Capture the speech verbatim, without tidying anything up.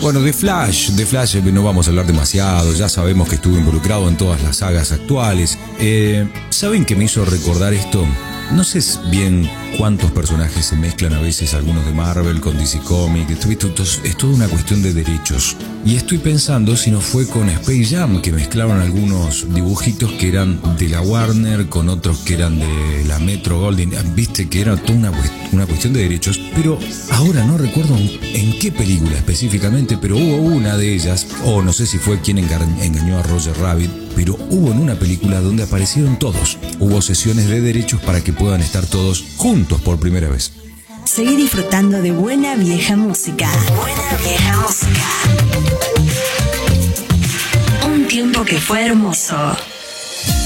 Bueno, de Flash, de Flash no vamos a hablar demasiado, ya sabemos que estuvo involucrado en todas las sagas actuales. Eh, ¿Saben qué me hizo recordar esto? No sé bien cuántos personajes se mezclan a veces, algunos de Marvel con D C Comics. Es toda una cuestión de derechos. Y estoy pensando si no fue con Space Jam que mezclaron algunos dibujitos que eran de la Warner con otros que eran de la Metro Goldwyn. Viste que era toda una, una cuestión de derechos. Pero ahora no recuerdo en qué película específicamente, pero hubo una de ellas, o no sé si fue quien engañó a Roger Rabbit, pero hubo en una película donde aparecieron todos. Hubo sesiones de derechos para que puedan estar todos juntos por primera vez. Seguí disfrutando de buena vieja música. Buena vieja música. Un tiempo que fue hermoso.